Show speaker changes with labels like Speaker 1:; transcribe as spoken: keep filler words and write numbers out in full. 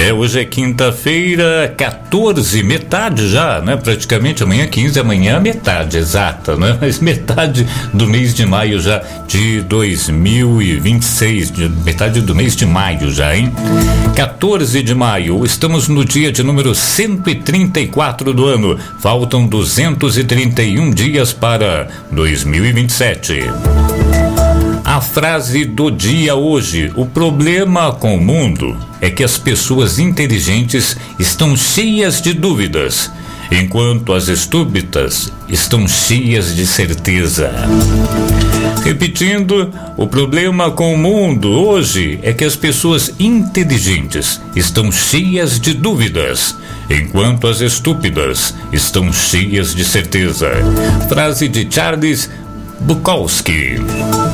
Speaker 1: É, hoje é quinta-feira, quatorze, metade já, né? Praticamente amanhã quinze, amanhã metade exata, né? Mas metade do mês de maio já de dois mil e vinte e seis, de, metade do mês de maio já, hein? quatorze de maio, estamos no dia de número cento e trinta e quatro do ano. Faltam duzentos e trinta e um dias para dois mil e vinte e sete. A frase do dia hoje: o problema com o mundo é que as pessoas inteligentes estão cheias de dúvidas, enquanto as estúpidas estão cheias de certeza. Repetindo, o problema com o mundo hoje é que as pessoas inteligentes estão cheias de dúvidas, enquanto as estúpidas estão cheias de certeza. Frase de Charles Bukowski.